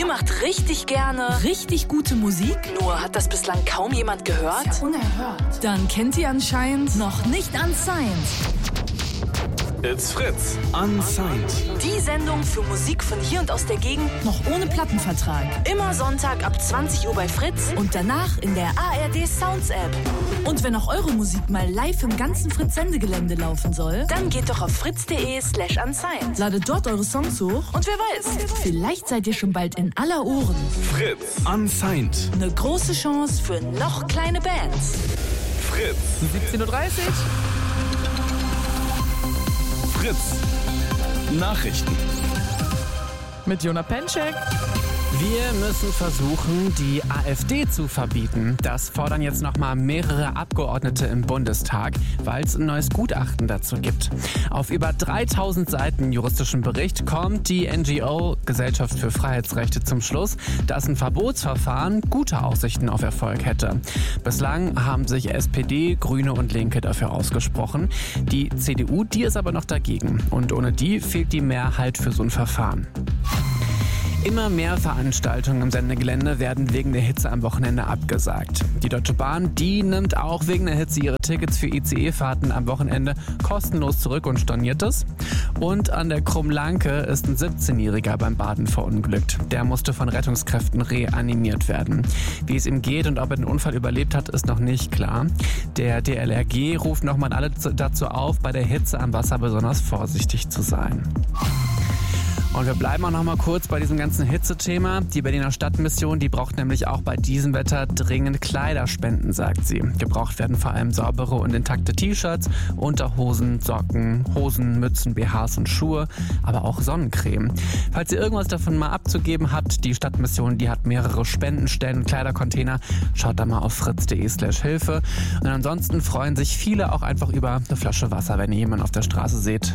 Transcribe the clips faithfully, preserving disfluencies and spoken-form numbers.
Ihr macht richtig gerne richtig gute Musik? Nur hat das bislang kaum jemand gehört? Das ist ja unerhört. Dann kennt ihr anscheinend noch nicht Unsigned. It's Fritz. Unsigned. Die Sendung für Musik von hier und aus der Gegend. Noch ohne Plattenvertrag. Immer Sonntag ab zwanzig Uhr bei Fritz. Und danach in der A R D Sounds App. Und wenn auch eure Musik mal live im ganzen Fritz-Sendegelände laufen soll, dann geht doch auf fritz.de slash unsigned. Ladet dort eure Songs hoch. Und wer weiß, vielleicht seid ihr schon bald in aller Ohren. Fritz. Unsigned. Eine große Chance für noch kleine Bands. Fritz. siebzehn Uhr dreißig. Fritz. Nachrichten. Mit Jona Penczek. Wir müssen versuchen, die AfD zu verbieten. Das fordern jetzt nochmal mehrere Abgeordnete im Bundestag, weil es ein neues Gutachten dazu gibt. Auf über dreitausend Seiten juristischen Bericht kommt die N G O Gesellschaft für Freiheitsrechte zum Schluss, dass ein Verbotsverfahren gute Aussichten auf Erfolg hätte. Bislang haben sich S P D, Grüne und Linke dafür ausgesprochen. Die C D U, die ist aber noch dagegen. Und ohne die fehlt die Mehrheit für so ein Verfahren. Immer mehr Veranstaltungen im Sendegelände werden wegen der Hitze am Wochenende abgesagt. Die Deutsche Bahn, die nimmt auch wegen der Hitze ihre Tickets für I C E-Fahrten am Wochenende kostenlos zurück und storniert es. Und an der Krummlanke ist ein siebzehnjähriger beim Baden verunglückt. Der musste von Rettungskräften reanimiert werden. Wie es ihm geht und ob er den Unfall überlebt hat, ist noch nicht klar. Der D L R G ruft nochmal alle dazu auf, bei der Hitze am Wasser besonders vorsichtig zu sein. Und wir bleiben auch noch mal kurz bei diesem ganzen Hitzethema. Die Berliner Stadtmission, die braucht nämlich auch bei diesem Wetter dringend Kleiderspenden, sagt sie. Gebraucht werden vor allem saubere und intakte T-Shirts, Unterhosen, Socken, Hosen, Mützen, B Hs und Schuhe, aber auch Sonnencreme. Falls ihr irgendwas davon mal abzugeben habt, die Stadtmission, die hat mehrere Spendenstellen und Kleidercontainer. Schaut da mal auf fritz.de slash Hilfe. Und ansonsten freuen sich viele auch einfach über eine Flasche Wasser, wenn ihr jemanden auf der Straße seht.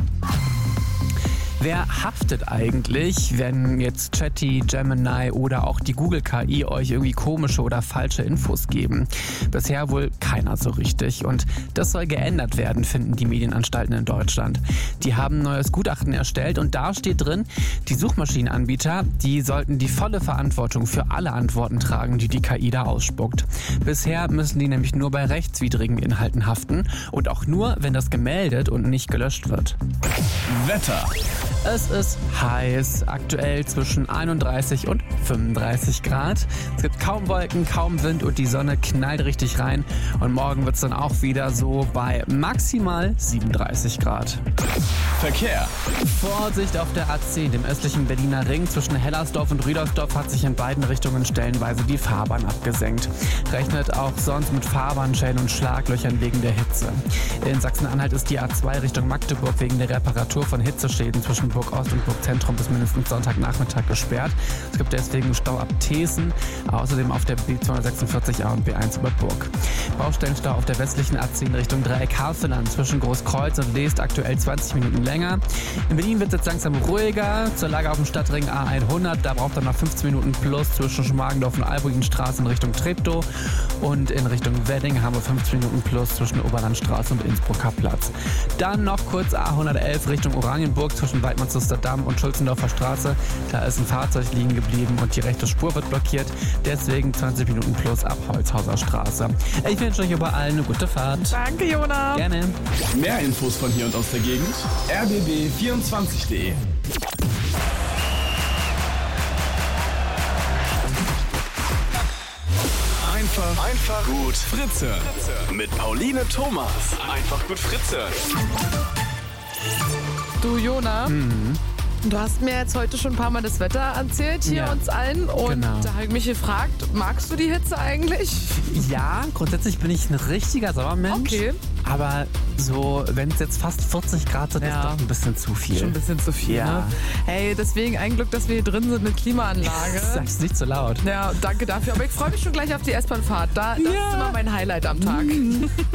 Wer haftet eigentlich, wenn jetzt Chatty, Gemini oder auch die Google K I euch irgendwie komische oder falsche Infos geben? Bisher wohl keiner so richtig. Und das soll geändert werden, finden die Medienanstalten in Deutschland. Die haben ein neues Gutachten erstellt und da steht drin, die Suchmaschinenanbieter, die sollten die volle Verantwortung für alle Antworten tragen, die die K I da ausspuckt. Bisher müssen die nämlich nur bei rechtswidrigen Inhalten haften und auch nur, wenn das gemeldet und nicht gelöscht wird. Wetter. Es ist heiß, aktuell zwischen einunddreißig und fünfunddreißig Grad. Es gibt kaum Wolken, kaum Wind und die Sonne knallt richtig rein. Und morgen wird es dann auch wieder so bei maximal siebenunddreißig Grad. Verkehr. Vorsicht auf der A zehn, dem östlichen Berliner Ring. Zwischen Hellersdorf und Rüdersdorf hat sich in beiden Richtungen stellenweise die Fahrbahn abgesenkt. Rechnet auch sonst mit Fahrbahnschäden und Schlaglöchern wegen der Hitze. In Sachsen-Anhalt ist die A zwei Richtung Magdeburg wegen der Reparatur von Hitzeschäden zwischen Burg Ost und Burg Zentrum bis mindestens Sonntagnachmittag gesperrt. Es gibt deswegen Stau ab Thesen, außerdem auf der B zweihundertsechsundvierzig A und B eins über Burg. Baustellenstau auf der westlichen A zehn Richtung Dreieck Havelland zwischen Großkreuz und Leest aktuell zwanzig Minuten länger. In Berlin wird es jetzt langsam ruhiger. Zur Lage auf dem Stadtring A hundert, da braucht er noch fünfzehn Minuten plus zwischen Schmargendorf und Albuinstraße in Richtung Treptow. Und in Richtung Wedding haben wir fünfzehn Minuten plus zwischen Oberlandstraße und Innsbrucker Platz. Dann noch kurz A hundertelf Richtung Oranienburg zwischen Weidmannsluster-Damm und Schulzendorfer Straße. Da ist ein Fahrzeug liegen geblieben und die rechte Spur wird blockiert. Deswegen zwanzig Minuten plus ab Holzhauser Straße. Ich wünsche euch überall eine gute Fahrt. Danke, Jona. Gerne. Mehr Infos von hier und aus der Gegend. r b b vierundzwanzig punkt de Einfach, einfach gut Fritze. Mit Pauline Thomas. Einfach gut Fritze. Du, Jona, Mhm. du hast mir jetzt heute schon ein paar Mal das Wetter erzählt, hier Ja. uns allen. Und Genau. da habe ich mich gefragt, magst du die Hitze eigentlich? Ja, grundsätzlich bin ich ein richtiger Sommermensch. Okay. Aber so, wenn es jetzt fast vierzig Grad sind, Ja. ist doch ein bisschen zu viel. Schon ein bisschen zu viel, Ja. ne? Hey, deswegen ein Glück, dass wir hier drin sind mit Klimaanlage. Sag's nicht so laut. Ja, danke dafür. Aber ich freue mich schon gleich auf die S-Bahn-Fahrt. Da, das Ja. ist immer mein Highlight am Tag.